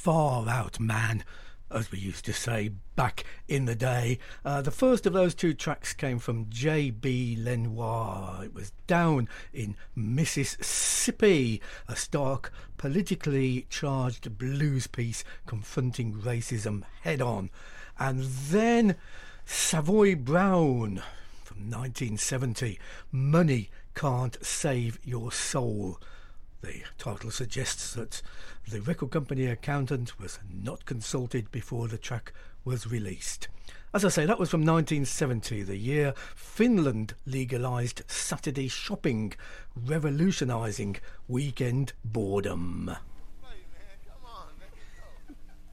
far out man, as we used to say back in the day. The first of those two tracks came from J.B. Lenoir. It was Down in Mississippi, a stark, politically charged blues piece confronting racism head-on. And then Savoy Brown from 1970, Money Can't Save Your Soul. The title suggests that the record company accountant was not consulted before the track was released. As I say, that was from 1970, the year Finland legalised Saturday shopping, revolutionising weekend boredom.